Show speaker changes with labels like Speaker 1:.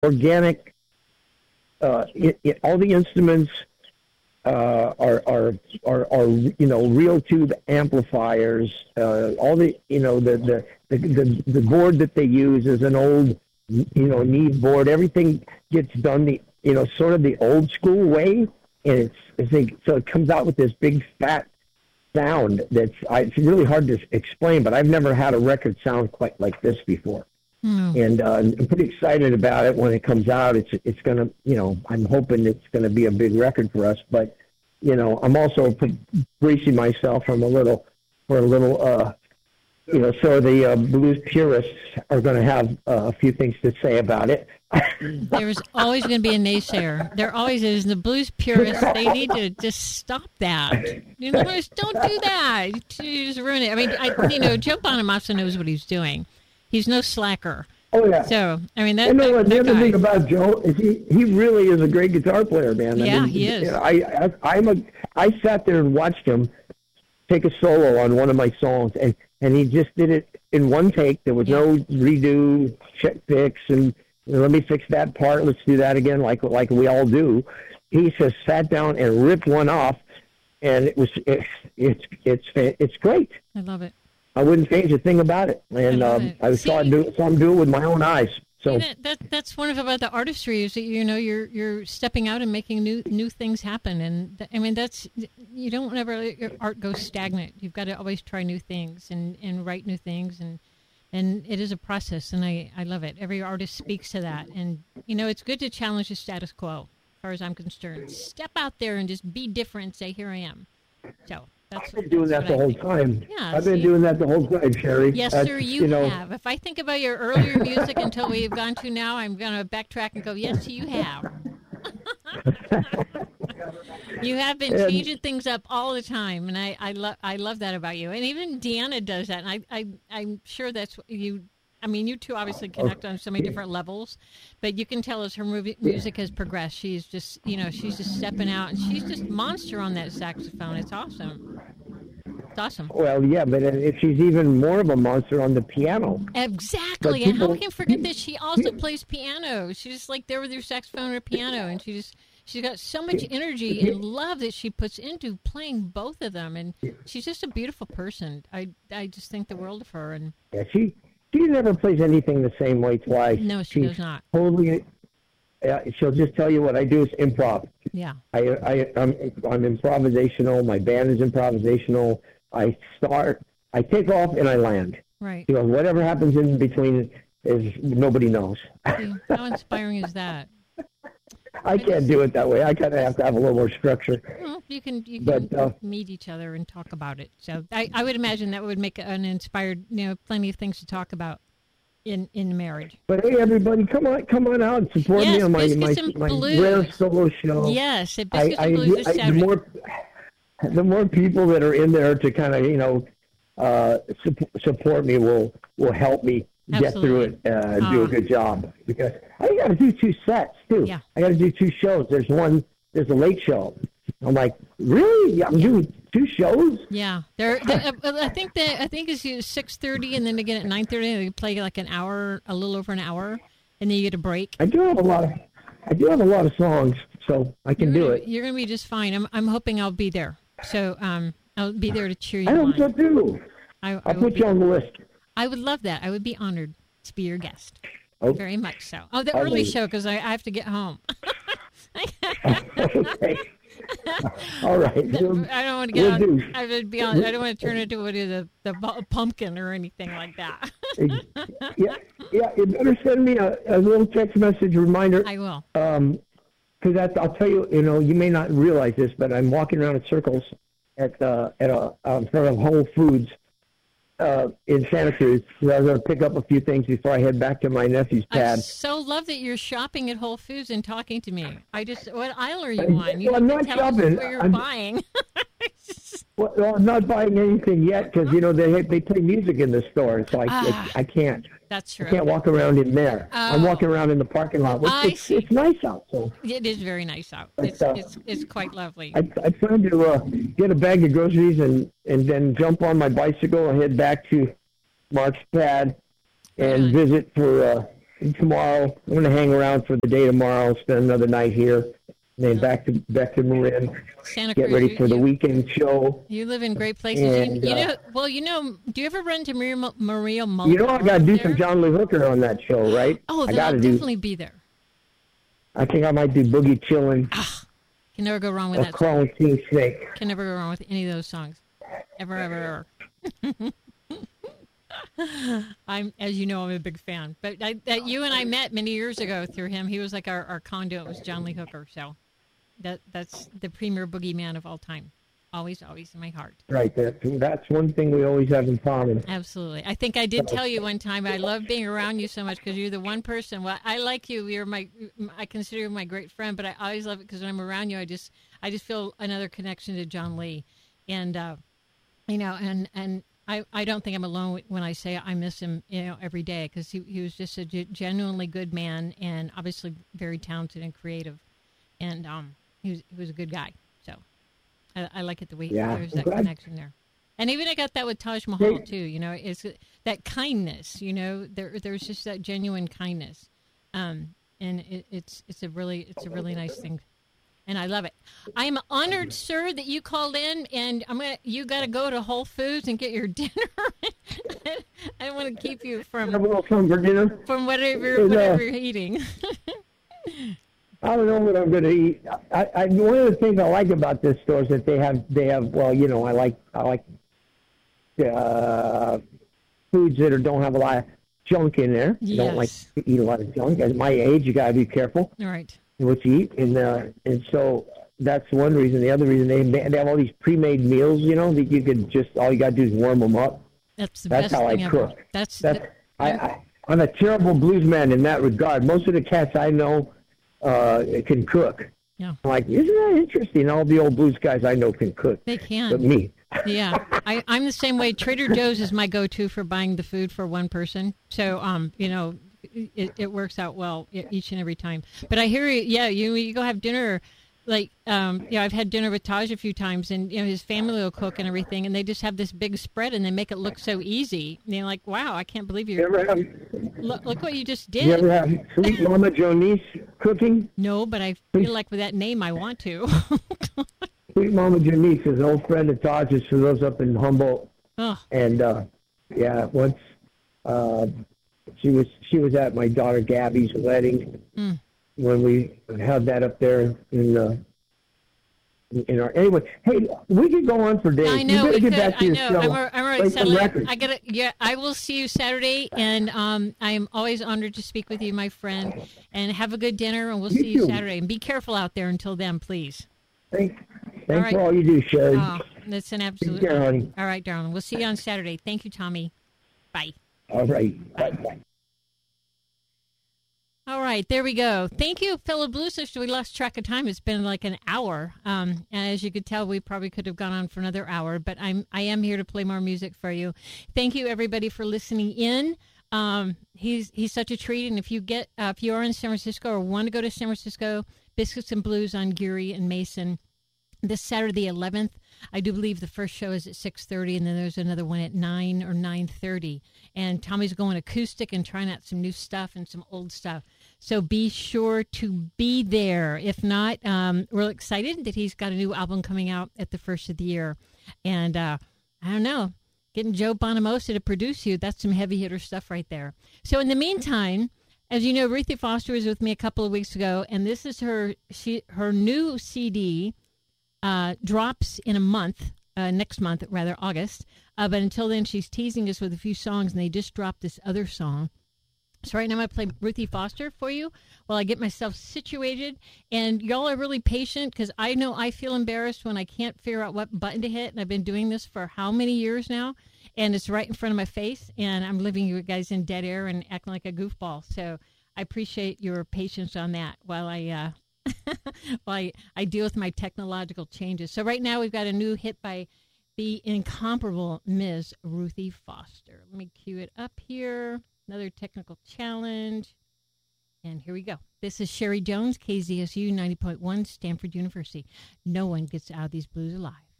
Speaker 1: organic. All the instruments are real tube amplifiers. All the the board that they use is an old Neve board. Everything gets done sort of the old school way, and so it comes out with this big fat sound it's really hard to explain. But I've never had a record sound quite like this before. And I'm pretty excited about it when it comes out. It's gonna, I'm hoping it's gonna be a big record for us. But I'm also bracing myself for a little. So the blues purists are going to have a few things to say about it.
Speaker 2: There's always going to be a naysayer. There always is. And the blues purists, they need to just stop that. Don't do that. You just ruin it. I mean, Joe Bonamassa knows what he's doing. He's no slacker.
Speaker 1: Oh, yeah.
Speaker 2: So, I mean,
Speaker 1: the other thing about Joe is he really is a great guitar player, man.
Speaker 2: Yeah, he is.
Speaker 1: I sat there and watched him take a solo on one of my songs, and he just did it in one take. There was no redo, check, fix, and let me fix that part. Let's do that again, like we all do. He just sat down and ripped one off, and it's great.
Speaker 2: I love it.
Speaker 1: I wouldn't change a thing about it, and I saw him do it with my own eyes. So
Speaker 2: that's wonderful about the artistry is that you're stepping out and making new things happen, and I mean you don't ever let your art go stagnant. You've got to always try new things and write new things, and it is a process, and I love it. Every artist speaks to that, and it's good to challenge the status quo. As far as I'm concerned, step out there and just be different and say, "Here I am." So.
Speaker 1: I've been doing that the whole time.
Speaker 2: Yeah,
Speaker 1: I've been doing that the whole time, Sherry.
Speaker 2: Yes, sir, you have. If I think about your earlier music until we've gone to now, I'm going to backtrack and go, yes, you have. You have been changing things up all the time, and I love that about you. And even Deanna does that, and I'm sure that's what you... I mean, you two obviously connect on so many different levels, but you can tell as her music has progressed, she's just, she's just stepping out, and she's just monster on that saxophone. It's awesome. It's awesome.
Speaker 1: Well, yeah, but she's even more of a monster on the piano.
Speaker 2: Exactly. And how can you forget that she also plays piano? She's just like there with her saxophone or piano, and she's got so much energy and love that she puts into playing both of them, and she's just a beautiful person. I just think the world of her. And
Speaker 1: yeah, She never plays anything the same way twice.
Speaker 2: No, she does not.
Speaker 1: Totally. She'll just tell you what I do is improv.
Speaker 2: Yeah.
Speaker 1: I'm improvisational. My band is improvisational. I take off, and I land.
Speaker 2: Right.
Speaker 1: Whatever happens in between is nobody knows.
Speaker 2: See, how inspiring is that?
Speaker 1: I can't do it that way. I kind of have to have a little more structure.
Speaker 2: Well, you can meet each other and talk about it. So I would imagine that would make an inspired, plenty of things to talk about in marriage.
Speaker 1: But hey, everybody, come on out and support me on my rare solo show.
Speaker 2: Yes, at Biscuits and Blues this Saturday.
Speaker 1: The more people that are in there to kind of support me will help me get through it and do a good job, because I got to do 2 sets too.
Speaker 2: Yeah. I
Speaker 1: got to do 2 shows. There's a late show. I'm like, really? I'm doing 2 shows?
Speaker 2: Yeah. I think it's 6:30 and then again at 9:30 they play like an hour, a little over an hour, and then you get a break.
Speaker 1: I do have a lot of songs, so I can do it.
Speaker 2: You're going to be just fine. I'm hoping I'll be there. So I'll be there to cheer you on.
Speaker 1: I hope so too. I'll put you on the list.
Speaker 2: I would love that. I would be honored to be your guest.
Speaker 1: Oh.
Speaker 2: Very much so. Oh, the early show, because I have to get home.
Speaker 1: Okay. All right.
Speaker 2: I don't want to get on. I would be on. I don't want to turn into the pumpkin or anything like that.
Speaker 1: Yeah. You better send me a little text message reminder.
Speaker 2: I will.
Speaker 1: Because I'll tell you, you may not realize this, but I'm walking around in circles in front of Whole Foods in Santa Cruz. So I'm going to pick up a few things before I head back to my nephew's pad.
Speaker 2: I so love that you're shopping at Whole Foods and talking to me. What aisle are you on? You
Speaker 1: I'm not shopping.
Speaker 2: Where you're buying.
Speaker 1: Well, I'm not buying anything yet because they play music in the store, so I can't.
Speaker 2: That's true.
Speaker 1: I can't walk around in there. I'm walking around in the parking lot. It's nice out. So
Speaker 2: it is very nice out. It's quite lovely.
Speaker 1: I plan to get a bag of groceries and then jump on my bicycle and head back to Mark's pad and visit for tomorrow. I'm going to hang around for the day tomorrow. Spend another night here. And then back to Marin.
Speaker 2: Santa
Speaker 1: Get
Speaker 2: Cruz,
Speaker 1: ready for the weekend show.
Speaker 2: You live in great places.
Speaker 1: And,
Speaker 2: do you ever run to Maria Muldaur?
Speaker 1: You know, I got to do some John Lee Hooker on that show, right?
Speaker 2: Oh,
Speaker 1: I
Speaker 2: then I'll definitely be there.
Speaker 1: I think I might do Boogie Chillin'.
Speaker 2: Can never go wrong with that.
Speaker 1: Crawling King Snake.
Speaker 2: Can never go wrong with any of those songs. Ever. As you know, I'm a big fan. But that you and I met many years ago through him. He was like our conduit was John Lee Hooker. So that's the premier boogeyman of all time. Always in my heart.
Speaker 1: Right. That's one thing we always have in common.
Speaker 2: Absolutely. I think I did tell you one time I love being around you so much because you're the one person. Well, I like you. I consider you my great friend, but I always love it because when I'm around you, I just feel another connection to John Lee. And, and I don't think I'm alone when I say I miss him, every day because he was just a genuinely good man and obviously very talented and creative. And he was a good guy. So I like it the way there's that connection there. And even I got that with Taj Mahal too. It's that kindness. There's just that genuine kindness, and it's a really nice thing. And I love it. I am honored, sir, that you called in, and you got to go to Whole Foods and get your dinner. I don't want to keep you from whatever you're eating.
Speaker 1: I don't know what I'm going to eat. One of the things I like about this store is that they have. Well, I like foods that don't have a lot of junk in there.
Speaker 2: Yes.
Speaker 1: I don't like to eat a lot of junk. At my age, you got to be careful.
Speaker 2: All right.
Speaker 1: What you eat, and so that's one reason. The other reason they have all these pre-made meals, that you could just all you got to do is warm them up.
Speaker 2: That's the best
Speaker 1: how
Speaker 2: thing
Speaker 1: I
Speaker 2: ever.
Speaker 1: cook. I'm a terrible blues man in that regard. Most of the cats I know can cook.
Speaker 2: Yeah.
Speaker 1: I'm like, isn't that interesting? All the old blues guys I know can cook.
Speaker 2: They can.
Speaker 1: But me.
Speaker 2: Yeah, I'm the same way. Trader Joe's is my go-to for buying the food for one person. So, it works out well each and every time. But I hear you. Yeah, you go have dinner. Like, I've had dinner with Taj a few times, and his family will cook and everything, and they just have this big spread, and they make it look so easy. And you're like, wow, I can't believe look what you just did.
Speaker 1: You ever have Sweet Mama Jonice cooking?
Speaker 2: No, but I feel like with that name, I want to.
Speaker 1: Sweet Mama Jonice is an old friend of Taj's who lives up in Humboldt.
Speaker 2: Oh.
Speaker 1: And once she was at my daughter Gabby's wedding when we had that up there in our anyway. Hey, we could go on for days.
Speaker 2: I know.
Speaker 1: You
Speaker 2: we
Speaker 1: get
Speaker 2: could.
Speaker 1: back to your show.
Speaker 2: I'm already
Speaker 1: some records.
Speaker 2: I gotta. Yeah, I will see you Saturday, and I am always honored to speak with you, my friend. And have a good dinner, and we'll see you Saturday. And be careful out there until then, please.
Speaker 1: Thanks for all you do, Sherry.
Speaker 2: Oh, that's an absolute.
Speaker 1: Take care, honey.
Speaker 2: All right, darling. We'll see you on Saturday. Thank you, Tommy. Bye.
Speaker 1: All right. Bye.
Speaker 2: All right, there we go. Thank you, fellow Blues Sister. We lost track of time. It's been like an hour, and as you could tell, we probably could have gone on for another hour. But I am here to play more music for you. Thank you, everybody, for listening in. He's such a treat, and if you are in San Francisco or want to go to San Francisco, Biscuits and Blues on Geary and Mason this Saturday, the 11th. I do believe the first show is at 6:30, and then there's another one at 9 or 9:30. And Tommy's going acoustic and trying out some new stuff and some old stuff. So be sure to be there. If not, we're excited that he's got a new album coming out at the first of the year. And I don't know, getting Joe Bonamassa to produce you, that's some heavy hitter stuff right there. So in the meantime, as you know, Ruthie Foster was with me a couple of weeks ago, and this is her new CD. Drops in a month, next month, rather, August. But until then, she's teasing us with a few songs, and they just dropped this other song. So right now I'm going to play Ruthie Foster for you while I get myself situated. And y'all are really patient because I know I feel embarrassed when I can't figure out what button to hit. And I've been doing this for how many years now? And it's right in front of my face. And I'm leaving you guys in dead air and acting like a goofball. So I appreciate your patience on that while I I deal with my technological changes. So right now we've got a new hit by the incomparable Ms. Ruthie Foster. Let me cue it up here. Another technical challenge. And here we go. This is Sherry Jones, KZSU 90.1, Stanford University. No one gets out of these blues alive.